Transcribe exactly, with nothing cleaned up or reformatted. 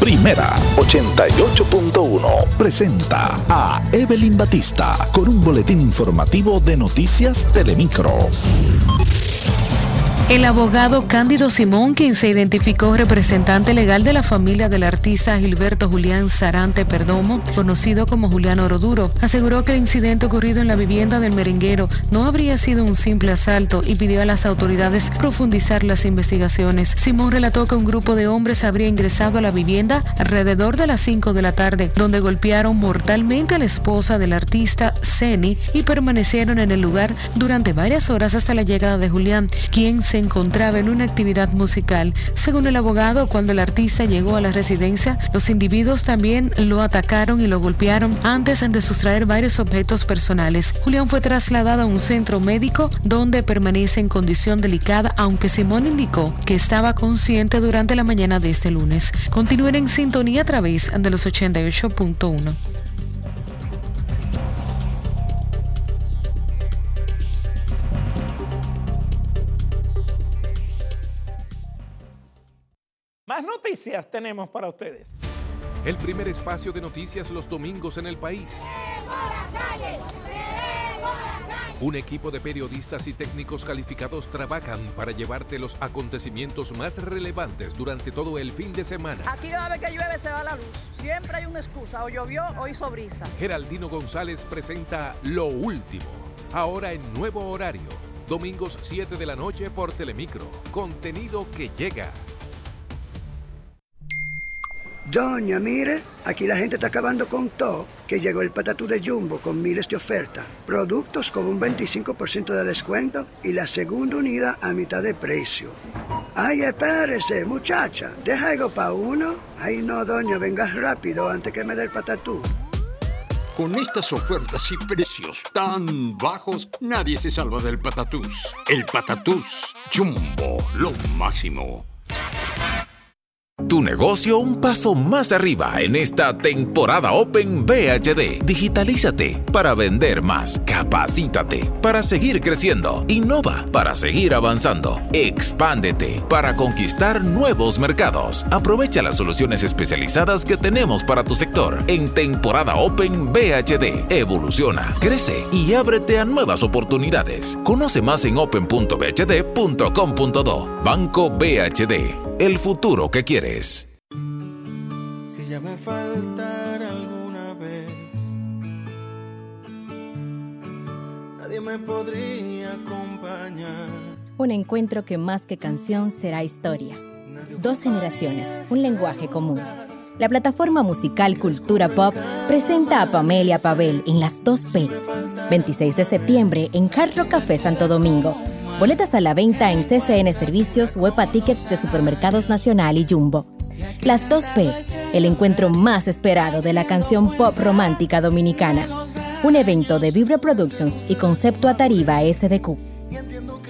Primera ochenta y ocho punto uno presenta a Evelyn Batista con un boletín informativo de Noticias Telemicro. El abogado Cándido Simón, quien se identificó representante legal de la familia del artista Gilberto Julián Sarante Perdomo, conocido como Julián Oroduro, aseguró que el incidente ocurrido en la vivienda del merenguero no habría sido un simple asalto y pidió a las autoridades profundizar las investigaciones. Simón relató que un grupo de hombres habría ingresado a la vivienda alrededor de las cinco de la tarde, donde golpearon mortalmente a la esposa del artista, Ceni, y permanecieron en el lugar durante varias horas hasta la llegada de Julián, quien se encontraba en una actividad musical. Según el abogado, cuando el artista llegó a la residencia, los individuos también lo atacaron y lo golpearon antes de sustraer varios objetos personales. Julián fue trasladado a un centro médico donde permanece en condición delicada, aunque Simón indicó que estaba consciente durante la mañana de este lunes. Continúen en sintonía a través de los ochenta y ocho punto uno. Más noticias tenemos para ustedes. El primer espacio de noticias los domingos en el país. Un equipo de periodistas y técnicos calificados trabajan para llevarte los acontecimientos más relevantes durante todo el fin de semana. Aquí cada vez que llueve se va la luz. Siempre hay una excusa. O llovió o hizo brisa. Geraldino González presenta Lo Último. Ahora en nuevo horario. Domingos siete de la noche por Telemicro. Contenido que llega. Doña, mire, aquí la gente está acabando con todo, que llegó el patatú de Jumbo con miles de ofertas, productos con un veinticinco por ciento de descuento y la segunda unidad a mitad de precio. Ay, espérese, muchacha, ¿deja algo para uno? Ay, no, doña, venga rápido antes que me dé el patatú. Con estas ofertas y precios tan bajos, nadie se salva del patatús. El patatús Jumbo, lo máximo. Tu negocio un paso más arriba en esta temporada Open V H D. Digitalízate para vender más. Capacítate para seguir creciendo. Innova para seguir avanzando. Expándete para conquistar nuevos mercados. Aprovecha las soluciones especializadas que tenemos para tu sector en temporada Open V H D. Evoluciona, crece y ábrete a nuevas oportunidades. Conoce más en open punto v h d punto com punto do. Banco V H D. El futuro que quieres. Si ya me faltara alguna vez, nadie me podría acompañar. Un encuentro que más que canción será historia. Dos generaciones, un lenguaje común. La plataforma musical Cultura Pop presenta a Pamelia Pavel en Las dos P. veintiséis de septiembre en Hard Rock Café Santo Domingo. Boletas a la venta en C C N Servicios, Huepa Tickets de Supermercados Nacional y Jumbo. Las dos P, el encuentro más esperado de la canción pop romántica dominicana. Un evento de Vibra Productions y Concepto Atariba S D Q.